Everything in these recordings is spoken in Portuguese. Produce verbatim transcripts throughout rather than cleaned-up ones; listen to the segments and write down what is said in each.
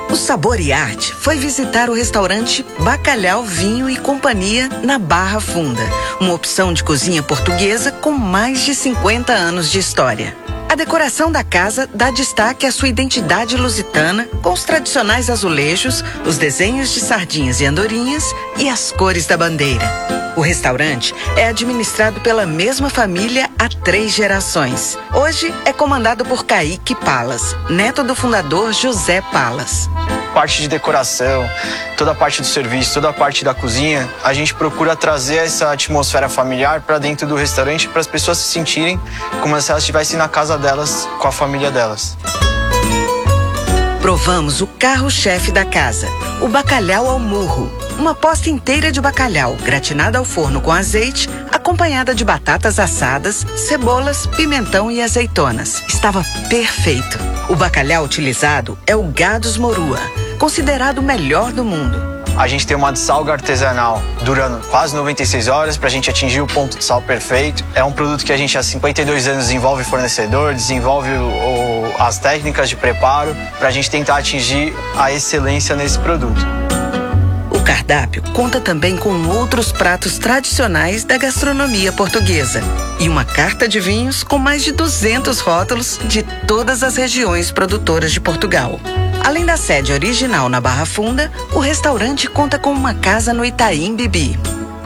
O Sabor e Arte foi visitar o restaurante Bacalhau, Vinho e Companhia na Barra Funda. Uma opção de cozinha portuguesa com mais de cinquenta anos de história. A decoração da casa dá destaque à sua identidade lusitana, com os tradicionais azulejos, os desenhos de sardinhas e andorinhas e as cores da bandeira. O restaurante é administrado pela mesma família há três gerações. Hoje é comandado por Kaique Palas, neto do fundador José Palas. Parte de decoração, toda a parte do serviço, toda a parte da cozinha, a gente procura trazer essa atmosfera familiar para dentro do restaurante para as pessoas se sentirem como se elas estivessem na casa delas, com a família delas. Provamos o carro-chefe da casa, o bacalhau ao murro. Uma posta inteira de bacalhau, gratinada ao forno com azeite, acompanhada de batatas assadas, cebolas, pimentão e azeitonas. Estava perfeito. O bacalhau utilizado é o Gados Morua, considerado o melhor do mundo. A gente tem uma dessalga artesanal durando quase noventa e seis horas para a gente atingir o ponto de sal perfeito. É um produto que a gente há cinquenta e dois anos desenvolve fornecedor, desenvolve o, o, as técnicas de preparo para a gente tentar atingir a excelência nesse produto. O cardápio conta também com outros pratos tradicionais da gastronomia portuguesa e uma carta de vinhos com mais de duzentos rótulos de todas as regiões produtoras de Portugal. Além da sede original na Barra Funda, o restaurante conta com uma casa no Itaim Bibi.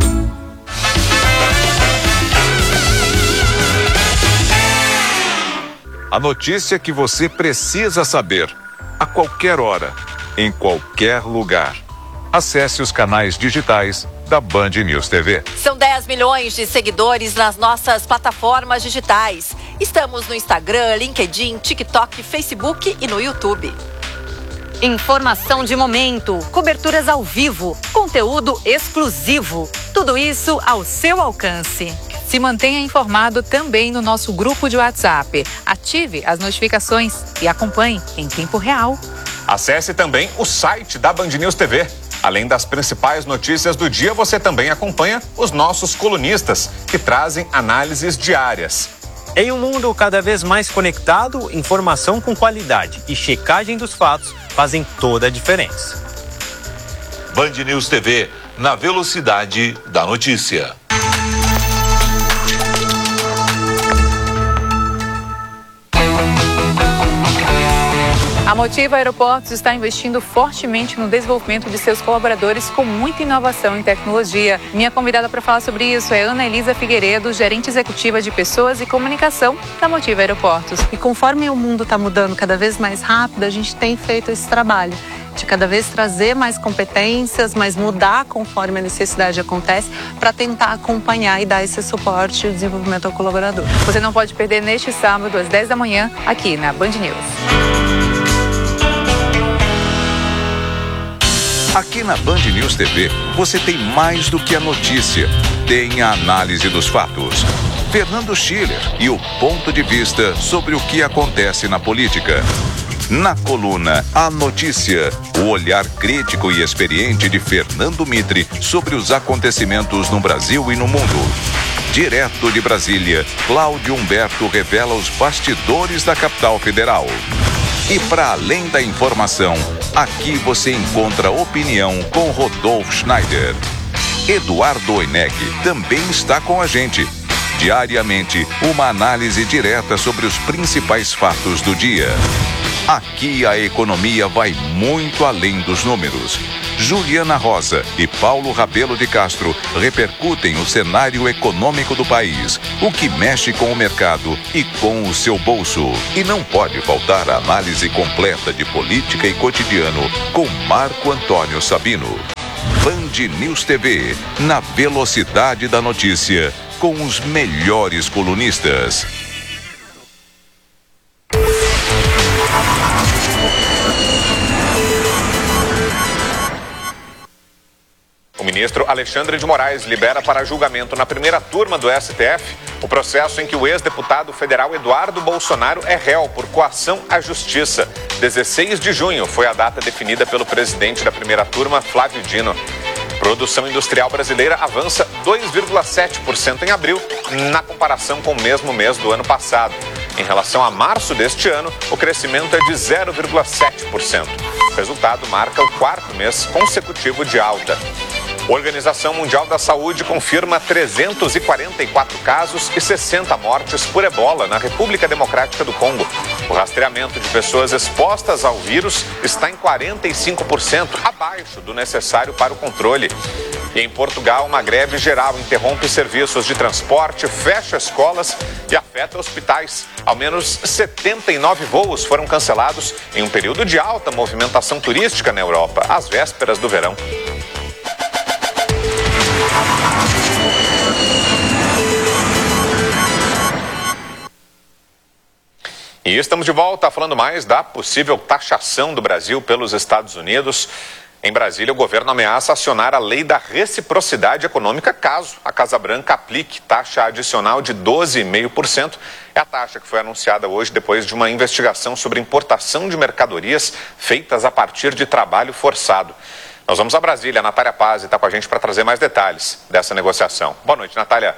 A notícia que você precisa saber, a qualquer hora, em qualquer lugar. Acesse os canais digitais da Band News T V. São dez milhões de seguidores nas nossas plataformas digitais. Estamos no Instagram, LinkedIn, TikTok, Facebook e no YouTube. Informação de momento, coberturas ao vivo, conteúdo exclusivo. Tudo isso ao seu alcance. Se mantenha informado também no nosso grupo de WhatsApp. Ative as notificações e acompanhe em tempo real. Acesse também o site da Band News T V. Além das principais notícias do dia, você também acompanha os nossos colunistas, que trazem análises diárias. Em um mundo cada vez mais conectado, informação com qualidade e checagem dos fatos fazem toda a diferença. Band News T V, na velocidade da notícia. A Motiva Aeroportos está investindo fortemente no desenvolvimento de seus colaboradores com muita inovação e tecnologia. Minha convidada para falar sobre isso é Ana Elisa Figueiredo, gerente executiva de Pessoas e Comunicação da Motiva Aeroportos. E conforme o mundo está mudando cada vez mais rápido, a gente tem feito esse trabalho de cada vez trazer mais competências, mas mudar conforme a necessidade acontece, para tentar acompanhar e dar esse suporte e o desenvolvimento ao colaborador. Você não pode perder neste sábado, às dez da manhã, aqui na Band News. Aqui na Band News T V, você tem mais do que a notícia. Tem a análise dos fatos. Fernando Schiller e o ponto de vista sobre o que acontece na política. Na coluna A Notícia, o olhar crítico e experiente de Fernando Mitre sobre os acontecimentos no Brasil e no mundo. Direto de Brasília, Cláudio Humberto revela os bastidores da capital federal. E para além da informação, aqui você encontra opinião com Rodolfo Schneider. Eduardo Oineg também está com a gente. Diariamente, uma análise direta sobre os principais fatos do dia. Aqui a economia vai muito além dos números. Juliana Rosa e Paulo Rabelo de Castro repercutem o cenário econômico do país, o que mexe com o mercado e com o seu bolso. E não pode faltar a análise completa de política e cotidiano com Marco Antônio Sabino. Band News T V, na velocidade da notícia, com os melhores colunistas. O ministro Alexandre de Moraes libera para julgamento na primeira turma do S T F o processo em que o ex-deputado federal Eduardo Bolsonaro é réu por coação à justiça. dezesseis de junho foi a data definida pelo presidente da primeira turma, Flávio Dino. Produção industrial brasileira avança dois vírgula sete por cento em abril, na comparação com o mesmo mês do ano passado. Em relação a março deste ano, o crescimento é de zero vírgula sete por cento. O resultado marca o quarto mês consecutivo de alta. A Organização Mundial da Saúde confirma trezentos e quarenta e quatro casos e sessenta mortes por ebola na República Democrática do Congo. O rastreamento de pessoas expostas ao vírus está em quarenta e cinco por cento, abaixo do necessário para o controle. E em Portugal, uma greve geral interrompe serviços de transporte, fecha escolas e afeta hospitais. Ao menos setenta e nove voos foram cancelados em um período de alta movimentação turística na Europa, às vésperas do verão. E estamos de volta falando mais da possível taxação do Brasil pelos Estados Unidos. Em Brasília, o governo ameaça acionar a lei da reciprocidade econômica caso a Casa Branca aplique taxa adicional de doze vírgula cinco por cento. É a taxa que foi anunciada hoje depois de uma investigação sobre importação de mercadorias feitas a partir de trabalho forçado. Nós vamos a Brasília. A Natália Paz está com a gente para trazer mais detalhes dessa negociação. Boa noite, Natália.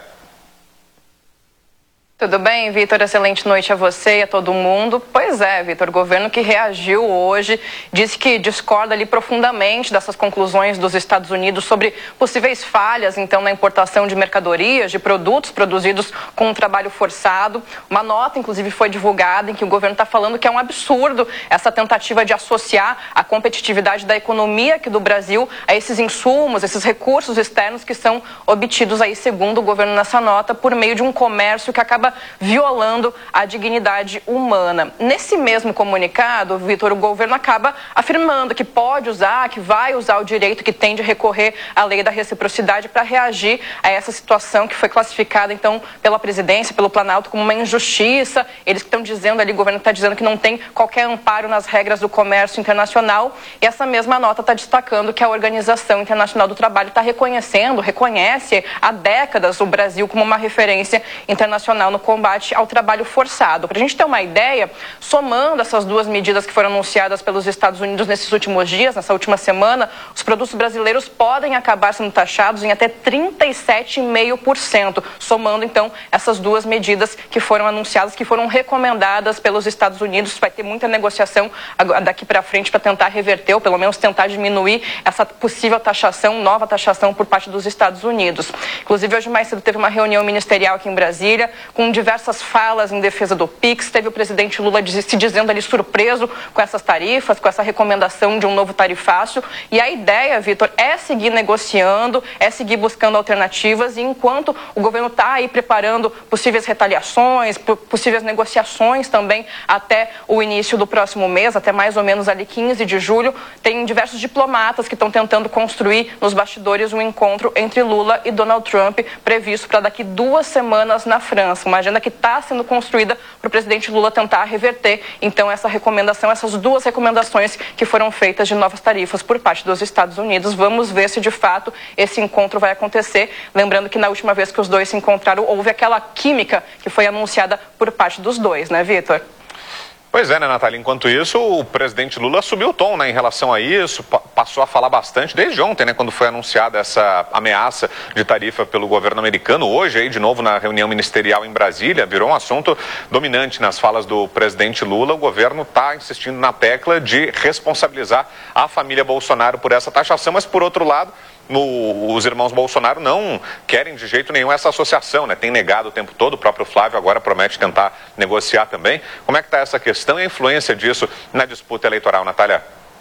Tudo bem, Vitor? Excelente noite a você e a todo mundo. Pois é, Vitor, o governo que reagiu hoje disse que discorda ali profundamente dessas conclusões dos Estados Unidos sobre possíveis falhas, então, na importação de mercadorias, de produtos produzidos com um trabalho forçado. Uma nota, inclusive, foi divulgada em que o governo está falando que é um absurdo essa tentativa de associar a competitividade da economia aqui do Brasil a esses insumos, esses recursos externos que são obtidos aí, segundo o governo nessa nota, por meio de um comércio que acaba violando a dignidade humana. Nesse mesmo comunicado, Vitor, o governo acaba afirmando que pode usar, que vai usar o direito que tem de recorrer à lei da reciprocidade para reagir a essa situação que foi classificada, então, pela presidência, pelo Planalto, como uma injustiça. Eles estão dizendo ali, o governo está dizendo que não tem qualquer amparo nas regras do comércio internacional. E essa mesma nota está destacando que a Organização Internacional do Trabalho está reconhecendo, reconhece há décadas o Brasil como uma referência internacional no combate ao trabalho forçado. Para a gente ter uma ideia, somando essas duas medidas que foram anunciadas pelos Estados Unidos nesses últimos dias, nessa última semana, os produtos brasileiros podem acabar sendo taxados em até trinta e sete vírgula cinco por cento, somando então essas duas medidas que foram anunciadas, que foram recomendadas pelos Estados Unidos. Vai ter muita negociação daqui para frente para tentar reverter, ou pelo menos tentar diminuir essa possível taxação, nova taxação por parte dos Estados Unidos. Inclusive, hoje mais cedo teve uma reunião ministerial aqui em Brasília, com diversas falas em defesa do Pix. Teve o presidente Lula se dizendo ali surpreso com essas tarifas, com essa recomendação de um novo tarifácio. E a ideia, Vitor, é seguir negociando, é seguir buscando alternativas. E enquanto o governo está aí preparando possíveis retaliações, possíveis negociações também até o início do próximo mês, até mais ou menos ali quinze de julho, tem diversos diplomatas que estão tentando construir nos bastidores um encontro entre Lula e Donald Trump, previsto para daqui duas semanas na França. Uma agenda que está sendo construída para o presidente Lula tentar reverter, então, essa recomendação, essas duas recomendações que foram feitas de novas tarifas por parte dos Estados Unidos. Vamos ver se, de fato, esse encontro vai acontecer. Lembrando que na última vez que os dois se encontraram, houve aquela química que foi anunciada por parte dos dois, né, Vitor? Pois é, né, Natália? Enquanto isso, o presidente Lula subiu o tom, né, em relação a isso, passou a falar bastante desde ontem, né, quando foi anunciada essa ameaça de tarifa pelo governo americano. Hoje, aí, de novo, na reunião ministerial em Brasília, virou um assunto dominante nas falas do presidente Lula. O governo está insistindo na tecla de responsabilizar a família Bolsonaro por essa taxação, mas, por outro lado, No, os irmãos Bolsonaro não querem de jeito nenhum essa associação, né? Tem negado o tempo todo. O próprio Flávio agora promete tentar negociar também. Como é que está essa questão e a influência disso na disputa eleitoral, Natália?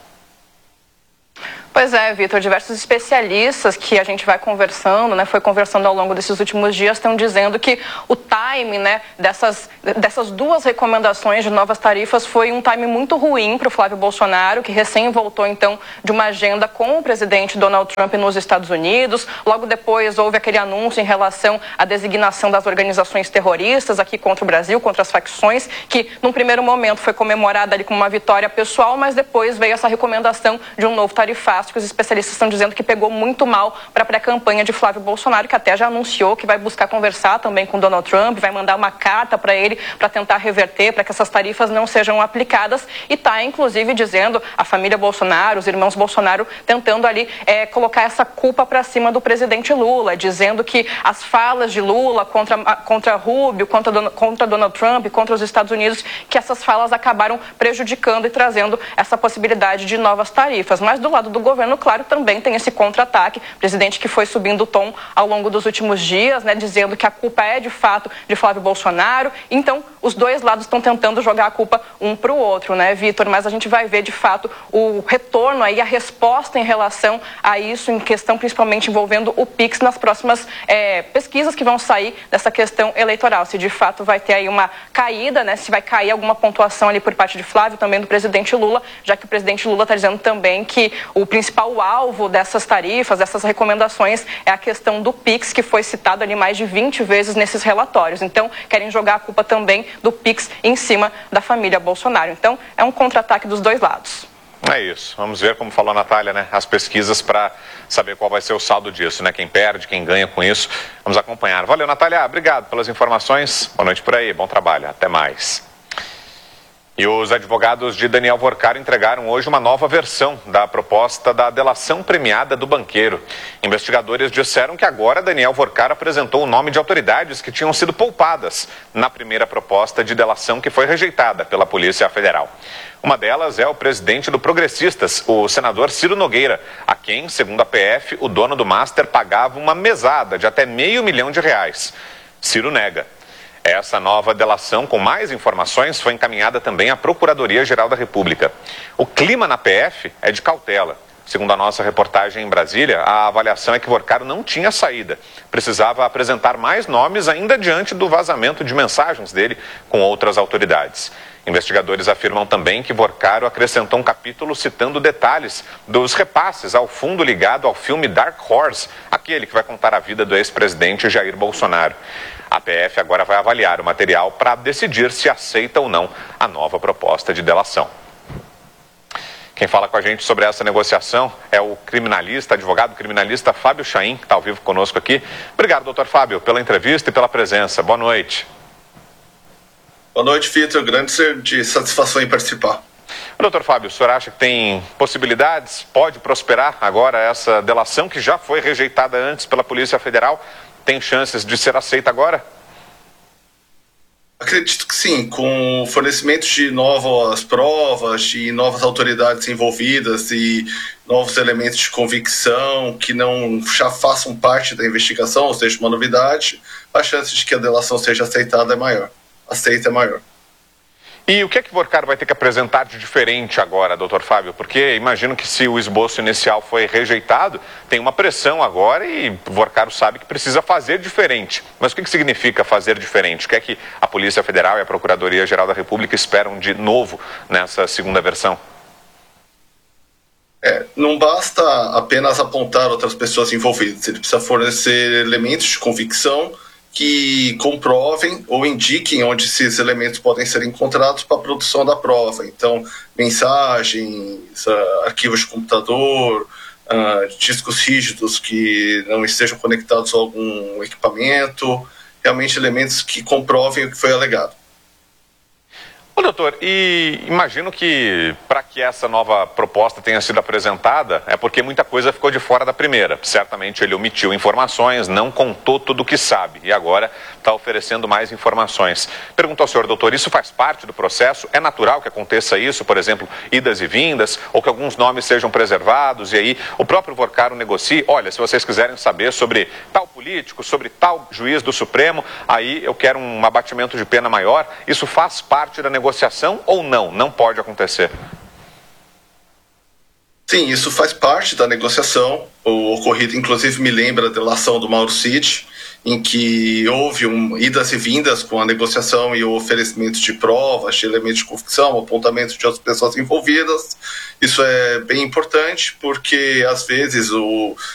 Pois é, Vitor, diversos especialistas que a gente vai conversando, né, foi conversando ao longo desses últimos dias, estão dizendo que o time, né, dessas, dessas duas recomendações de novas tarifas foi um time muito ruim para o Flávio Bolsonaro, que recém voltou, então, de uma agenda com o presidente Donald Trump nos Estados Unidos. Logo depois houve aquele anúncio em relação à designação das organizações terroristas aqui contra o Brasil, contra as facções, que num primeiro momento foi comemorada ali como uma vitória pessoal, mas depois veio essa recomendação de um novo tarifaço que os especialistas estão dizendo que pegou muito mal para a pré-campanha de Flávio Bolsonaro, que até já anunciou que vai buscar conversar também com Donald Trump, vai mandar uma carta para ele para tentar reverter, para que essas tarifas não sejam aplicadas, e está inclusive dizendo a família Bolsonaro, os irmãos Bolsonaro, tentando ali é, colocar essa culpa para cima do presidente Lula, dizendo que as falas de Lula contra, contra Rubio, contra, contra Donald Trump, contra os Estados Unidos, que essas falas acabaram prejudicando e trazendo essa possibilidade de novas tarifas. Mas do lado do governo, claro, também tem esse contra-ataque, presidente que foi subindo o tom ao longo dos últimos dias, né, dizendo que a culpa é de fato de Flávio Bolsonaro. Então, os dois lados estão tentando jogar a culpa um para o outro, né, Vitor? Mas a gente vai ver de fato o retorno aí, a resposta em relação a isso, em questão principalmente envolvendo o Pix nas próximas é, pesquisas que vão sair dessa questão eleitoral. Se de fato vai ter aí uma caída, né, se vai cair alguma pontuação ali por parte de Flávio, também do presidente Lula, já que o presidente Lula está dizendo também que o principal alvo dessas tarifas, dessas recomendações, é a questão do Pix, que foi citado ali mais de vinte vezes nesses relatórios. Então, querem jogar a culpa também do Pix em cima da família Bolsonaro. Então, é um contra-ataque dos dois lados. É isso. Vamos ver, como falou a Natália, né, as pesquisas para saber qual vai ser o saldo disso, né? Quem perde, quem ganha com isso. Vamos acompanhar. Valeu, Natália. Obrigado pelas informações. Boa noite por aí. Bom trabalho. Até mais. E os advogados de Daniel Vorcar entregaram hoje uma nova versão da proposta da delação premiada do banqueiro. Investigadores disseram que agora Daniel Vorcar apresentou o nome de autoridades que tinham sido poupadas na primeira proposta de delação que foi rejeitada pela Polícia Federal. Uma delas é o presidente do Progressistas, o senador Ciro Nogueira, a quem, segundo a P F, o dono do Master pagava uma mesada de até meio milhão de reais. Ciro nega. Essa nova delação, com mais informações, foi encaminhada também à Procuradoria-Geral da República. O clima na P F é de cautela. Segundo a nossa reportagem em Brasília, a avaliação é que Vorcar não tinha saída. Precisava apresentar mais nomes ainda diante do vazamento de mensagens dele com outras autoridades. Investigadores afirmam também que Vorcaro acrescentou um capítulo citando detalhes dos repasses ao fundo ligado ao filme Dark Horse, aquele que vai contar a vida do ex-presidente Jair Bolsonaro. A P F agora vai avaliar o material para decidir se aceita ou não a nova proposta de delação. Quem fala com a gente sobre essa negociação é o criminalista, advogado criminalista Fábio Chaim, que está ao vivo conosco aqui. Obrigado, doutor Fábio, pela entrevista e pela presença. Boa noite. Boa noite, Vitor. Grande de satisfação em participar. Doutor Fábio, o senhor acha que tem possibilidades? Pode prosperar agora essa delação que já foi rejeitada antes pela Polícia Federal? Tem chances de ser aceita agora? Acredito que sim, com o fornecimento de novas provas, de novas autoridades envolvidas e novos elementos de convicção que não já façam parte da investigação, ou seja, uma novidade, a chance de que a delação seja aceitada é maior. Aceita é maior. E o que é que Vorcar vai ter que apresentar de diferente agora, doutor Fábio? Porque imagino que se o esboço inicial foi rejeitado, tem uma pressão agora e Vorcar sabe que precisa fazer diferente. Mas o que, que significa fazer diferente? O que é que a Polícia Federal e a Procuradoria-Geral da República esperam de novo nessa segunda versão? É, não basta apenas apontar outras pessoas envolvidas, ele precisa fornecer elementos de convicção que comprovem ou indiquem onde esses elementos podem ser encontrados para a produção da prova. Então, mensagens, uh, arquivos de computador, uh, discos rígidos que não estejam conectados a algum equipamento, realmente elementos que comprovem o que foi alegado. Ô, doutor, e imagino que para que essa nova proposta tenha sido apresentada é porque muita coisa ficou de fora da primeira. Certamente ele omitiu informações, não contou tudo o que sabe e agora está oferecendo mais informações. Pergunto ao senhor, doutor, isso faz parte do processo? É natural que aconteça isso, por exemplo, idas e vindas, ou que alguns nomes sejam preservados e aí o próprio Vorcaro negocie? Olha, se vocês quiserem saber sobre tal político, sobre tal juiz do Supremo, aí eu quero um abatimento de pena maior. Isso faz parte da negociação? negociação ou não? Não pode acontecer? Sim, isso faz parte da negociação. O ocorrido, inclusive, me lembra a delação do Mauro Cid, em que houve um, idas e vindas com a negociação e o oferecimento de provas, de elementos de convicção, apontamento de outras pessoas envolvidas. Isso é bem importante porque, às vezes, o,